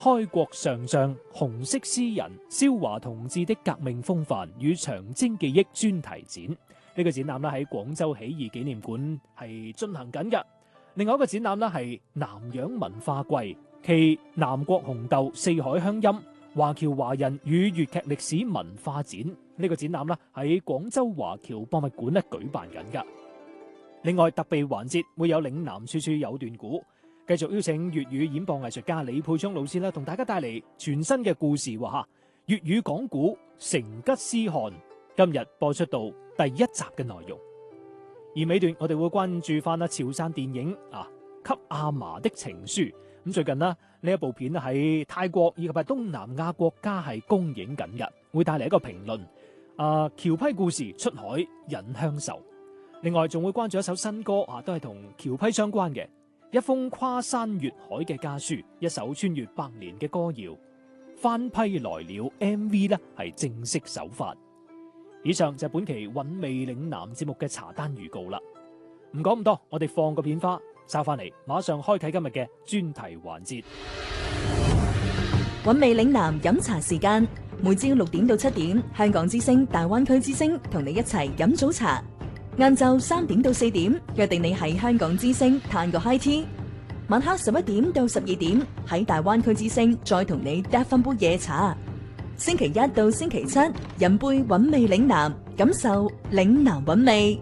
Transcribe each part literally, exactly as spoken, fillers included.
開國上將、紅色詩人蕭華同志的革命風範與長征記憶專題展。呢、這個展覽咧喺廣州起義紀念館係進行緊嘅。另外一個展覽咧係南洋文化季暨南國紅豆四海鄉音華僑華人與粵劇歷史文化展。呢、這個展覽咧喺廣州華僑博物館咧舉辦緊噶。另外特備環節會有嶺南處處有段古。繼續邀請粵語演播藝術家李佩聰老師啦，同大家帶嚟全新嘅故事喎吓。粵語講古，成吉思汗，今日播出到第一集嘅內容。而尾段我哋會關注翻啦潮汕電影啊《給阿嫲的情書》。咁最近啦呢一部片喺泰國以及係東南亞國家係公映緊嘅，會帶嚟一個評論。啊，僑批故事出海引鄉愁。另外仲會關注一首新歌啊，都係同僑批相關嘅。一封跨山越海嘅家書，一首穿越百年嘅歌謠，翻批來了 M V 呢係正式首發。以上就係本期韻味嶺南節目嘅茶單預告啦。唔講咁多，我哋放個片花，收翻嚟，馬上開啟今日嘅專題環節。 韻味嶺南飲茶時間，每朝六點到七點，香港之聲、大灣區之聲同你一齊飲早茶。晏晝三點到四點，約定你喺香港之聲嘆個 high tea。晚黑十一點到十二點，喺大灣區之聲再同你嗒翻杯夜茶。星期一到星期七，飲杯韻味嶺南，感受嶺南韻味。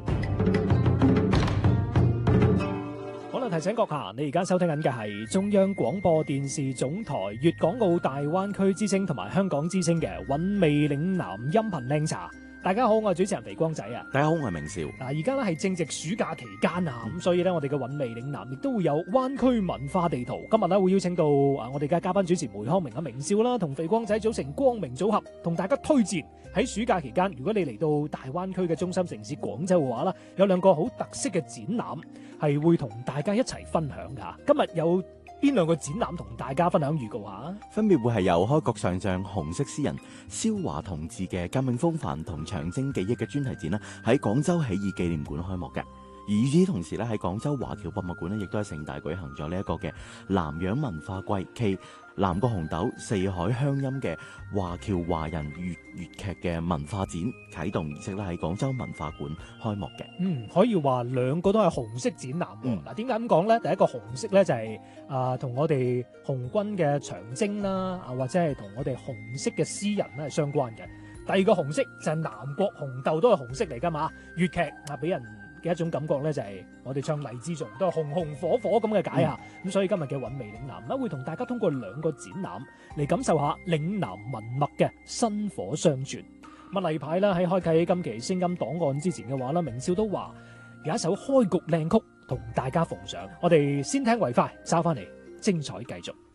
好啦，提醒閣下，你而家收聽緊嘅係中央廣播電視總台粵港澳大灣區之聲同埋香港之聲嘅韻味嶺南音頻靚茶。大家好，我係主持人肥光仔啊！ 大家好，我係明少。 嗱，而家咧係正值暑假期間啊，咁、嗯、所以咧我哋嘅韻味嶺南亦都會有灣區文化地圖。今日咧會邀請到啊我哋嘅嘉賓主持梅康明啊明少啦，同肥光仔組成光明組合，同大家推薦喺暑假期間，如果你嚟到大灣區嘅中心城市廣州嘅話啦，有兩個好特色嘅展覽係會同大家一齊分享噶。今日有邊兩個展覽同大家分享預告下？ 分別會係由開國上將、紅色詩人蕭華同志嘅革命風範同長征記憶嘅專題展啦，喺廣州起義紀念館開幕嘅。而與此同時咧，喺廣州華僑博物館咧，亦都係盛大舉行咗呢一個嘅南洋文化季暨南國紅豆四海鄉音嘅華僑華人粵粵劇嘅文化展啟動儀式咧，喺廣州文化館開幕嘅。 嗯，可以話兩個都係紅色展覽。嗱、嗯，點解咁講咧？第一個紅色咧就係啊，同我哋紅軍嘅長征啦，啊或者係同我哋紅色嘅詩人咧係相關嘅。第二個紅色就係南國紅豆，都係紅色嚟噶嘛。粵劇啊，俾人嘅一種感覺咧，就係我哋唱荔枝頌都係紅紅火火咁嘅解啊。咁、嗯、所以今日嘅韻味嶺南啦，會同大家通過兩個展覽嚟感受下嶺南文脈嘅薪火相傳。咁例牌啦，喺開啟今期聲音檔案之前嘅話啦，明少都話有一首開局靚曲同大家奉上。我哋先聽為快，收翻嚟精彩繼續。